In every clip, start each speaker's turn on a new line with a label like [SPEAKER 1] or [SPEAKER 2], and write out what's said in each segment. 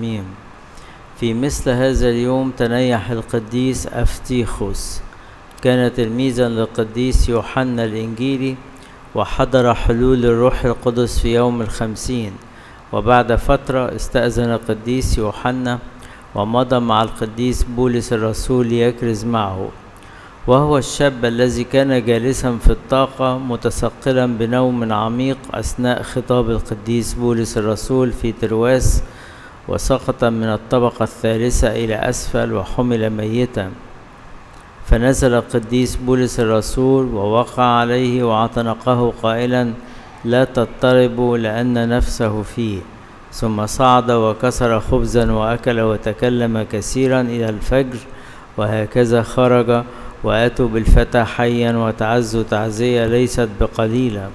[SPEAKER 1] آمين. في مثل هذا اليوم تنيح القديس أفتيخوس، كان تلميذا للقديس يوحنا الإنجيلي، وحضر حلول الروح القدس في يوم 50. وبعد فترة استأذن القديس يوحنا ومضى مع القديس بولس الرسول ليكرز معه، وهو الشاب الذي كان جالسا في الطاقة متثقلا بنوم عميق أثناء خطاب القديس بولس الرسول في ترواس، وسقط من الطبقة الثالثة إلى أسفل وحمل ميتا. فنزل القديس بولس الرسول ووقع عليه واعتنقه قائلا: لا تضطربوا لأن نفسه فيه. ثم صعد وكسر خبزا وأكل وتكلم كثيرا إلى الفجر، وهكذا خرج وأتوا بالفتى حيا وتعزوا تعزية ليست بقليلة.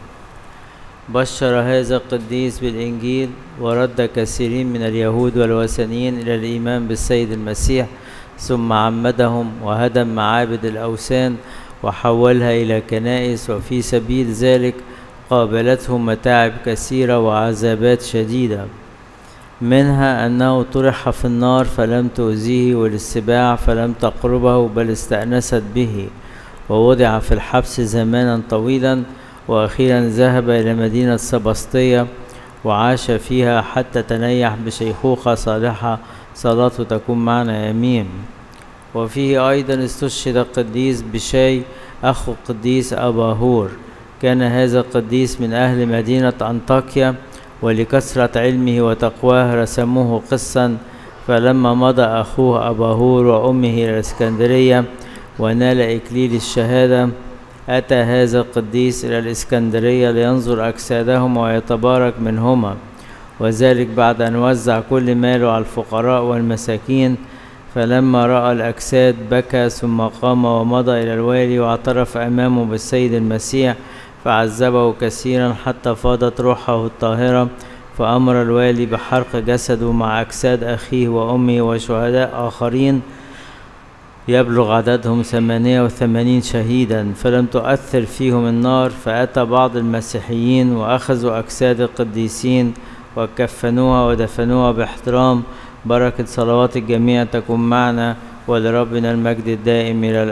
[SPEAKER 1] بشر هذا القديس بالإنجيل، ورد كثيرين من اليهود والوثنيين إلى الإيمان بالسيد المسيح، ثم عمدهم وهدم معابد الأوثان وحولها إلى كنائس، وفي سبيل ذلك قابلتهم متاعب كثيرة وعذابات شديدة، منها أنه طرح في النار فلم تؤذيه، والسباع فلم تقربه بل استأنست به، ووضع في الحبس زمانا طويلا، وأخيرا ذهب إلى مدينة سبسطية وعاش فيها حتى تنيح بشيخوخة صالحة، صلاته تكون معنا آمين. وفيه أيضا استشهد القديس بشاي أخو القديس أباهور، كان هذا القديس من أهل مدينة أنطاكيا، ولكثرة علمه وتقواه رسموه قسا. فلما مضى أخوه أباهور وأمه إلى الإسكندرية ونال إكليل الشهادة، أتى هذا القديس إلى الإسكندرية لينظر أجسادهم ويتبارك منهما، وذلك بعد أن وزع كل ماله على الفقراء والمساكين. فلما رأى الأجساد بكى، ثم قام ومضى إلى الوالي واعترف أمامه بالسيد المسيح، فعذبه كثيرا حتى فاضت روحه الطاهرة. فأمر الوالي بحرق جسده مع أجساد أخيه وأمه وشهداء آخرين يبلغ عددهم 88 شهيدا، فلم تؤثر فيهم النار. فأتى بعض المسيحيين وأخذوا أجساد القديسين وكفنوها ودفنوها باحترام. بركة صلوات الجميع تكون معنا، ولربنا المجد الدائم إلى الأبد.